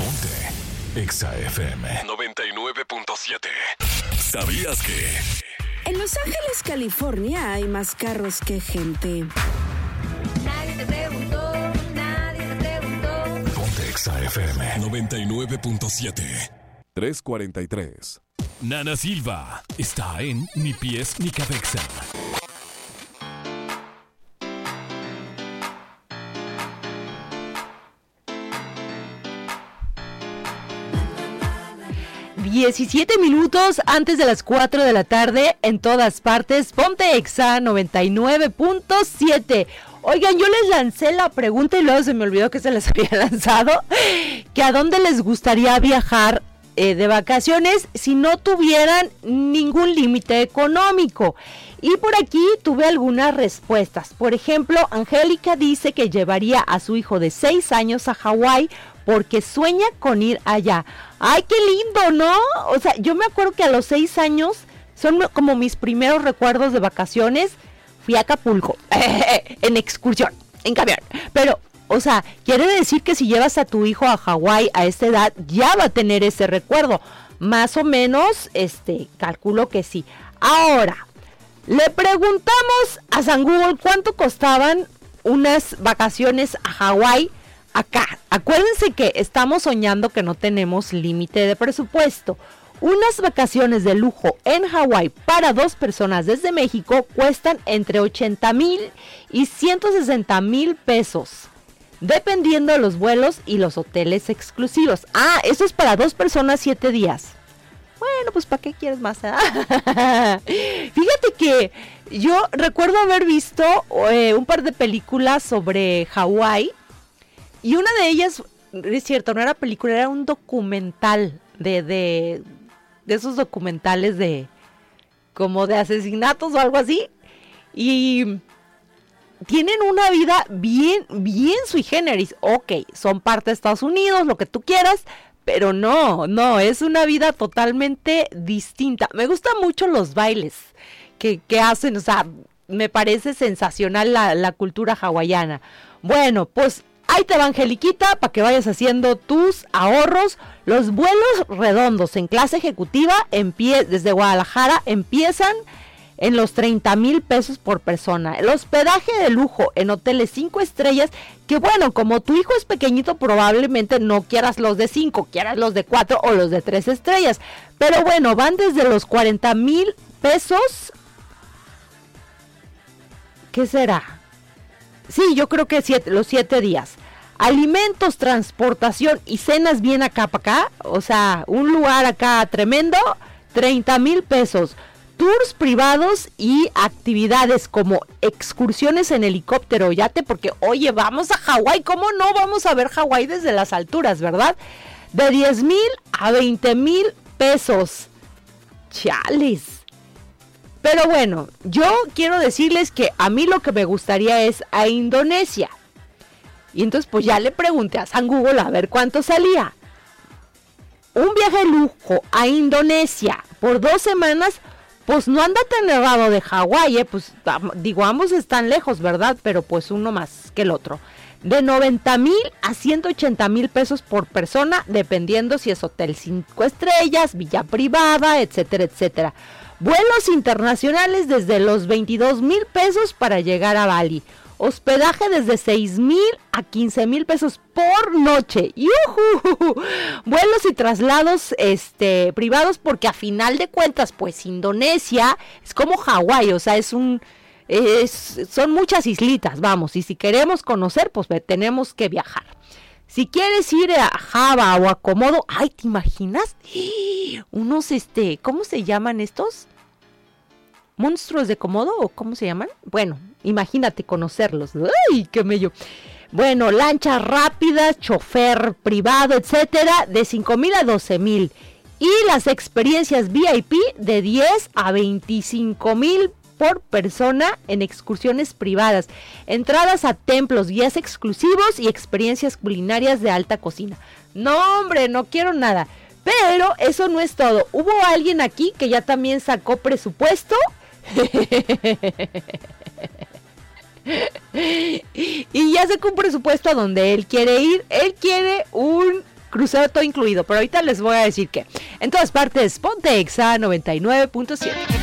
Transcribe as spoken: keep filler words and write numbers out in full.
Ponte Exa F M noventa y nueve punto siete. ¿Sabías que? En Los Ángeles, California, hay más carros que gente. Nadie te preguntó, nadie te preguntó. Ponte Exa F M noventa y nueve punto siete. tres cuarenta y tres. Nana Silva está en Ni Pies Ni Cabeza. diecisiete minutos antes de las cuatro de la tarde, en todas partes, Ponte Exa noventa y nueve punto siete. Oigan, yo les lancé la pregunta y luego se me olvidó que se les había lanzado, que a dónde les gustaría viajar eh, de vacaciones si no tuvieran ningún límite económico. Y por aquí tuve algunas respuestas. Por ejemplo, Angélica dice que llevaría a su hijo de seis años a Hawái porque sueña con ir allá. ¡Ay, qué lindo!, ¿no? O sea, yo me acuerdo que a los seis años son como mis primeros recuerdos de vacaciones. Fui a Acapulco, en excursión, en camión. Pero, o sea, quiere decir que si llevas a tu hijo a Hawái a esta edad, ya va a tener ese recuerdo. Más o menos, este, calculo que sí. Ahora, le preguntamos a San Google cuánto costaban unas vacaciones a Hawái. Acá, acuérdense que estamos soñando que no tenemos límite de presupuesto. Unas vacaciones de lujo en Hawái para dos personas desde México cuestan entre ochenta mil y ciento sesenta mil pesos, dependiendo de los vuelos y los hoteles exclusivos. Ah, eso es para dos personas, siete días. Bueno, pues ¿para qué quieres más? Eh? Fíjate que yo recuerdo haber visto eh, un par de películas sobre Hawái. Y una de ellas, es cierto, no era película, era un documental de, de, de esos documentales de, como de asesinatos o algo así. Y tienen una vida bien, bien sui generis. Ok, son parte de Estados Unidos, lo que tú quieras, pero no, no, es una vida totalmente distinta. Me gustan mucho los bailes que, que hacen, o sea, me parece sensacional la, la cultura hawaiana. Bueno, pues ahí te va, Angeliquita, para que vayas haciendo tus ahorros. Los vuelos redondos en clase ejecutiva empie- desde Guadalajara empiezan en los treinta mil pesos por persona. El hospedaje de lujo en hoteles cinco estrellas, que bueno, como tu hijo es pequeñito, probablemente no quieras los de cinco, quieras los de cuatro o los de tres estrellas. Pero bueno, van desde los cuarenta mil pesos. ¿Qué será? Sí, yo creo que siete, los siete días. Alimentos, transportación y cenas bien acá para acá. O sea, un lugar acá tremendo, treinta mil pesos. Tours privados y actividades como excursiones en helicóptero, yate, porque oye, vamos a Hawái, ¿cómo no vamos a ver Hawái desde las alturas, verdad? De diez mil a veinte mil pesos. Chales. Pero bueno, yo quiero decirles que a mí lo que me gustaría es a Indonesia. Y entonces pues ya le pregunté a San Google a ver cuánto salía. Un viaje de lujo a Indonesia por dos semanas, pues no anda tan errado de Hawái, ¿eh? Pues digo, ambos están lejos, ¿verdad? Pero pues uno más que el otro. De noventa mil a ciento ochenta mil pesos por persona, dependiendo si es hotel cinco estrellas, villa privada, etcétera, etcétera. Vuelos internacionales desde los veintidós mil pesos para llegar a Bali. Hospedaje desde seis mil a quince mil pesos por noche. ¡Yujú! Vuelos y traslados este, privados, porque a final de cuentas, pues Indonesia es como Hawái, o sea, es un, es, son muchas islitas, vamos, y si queremos conocer, pues tenemos que viajar. Si quieres ir a Java o a Komodo, ay, ¿te imaginas? Unos, este, ¿cómo se llaman estos? ¿Monstruos de Komodo o cómo se llaman? Bueno, imagínate conocerlos. ¡Ay, qué mello! Bueno, lanchas rápidas, chofer privado, etcétera, de cinco mil a doce mil. Y las experiencias V I P de diez a veinticinco mil por persona en excursiones privadas. Entradas a templos, guías exclusivos y experiencias culinarias de alta cocina. No, hombre, no quiero nada. Pero eso no es todo. Hubo alguien aquí que ya también sacó presupuesto. Y ya sacó un presupuesto a donde él quiere ir. Él quiere un crucero todo incluido, pero ahorita les voy a decir que en todas partes, ponte Exa noventa y nueve punto siete.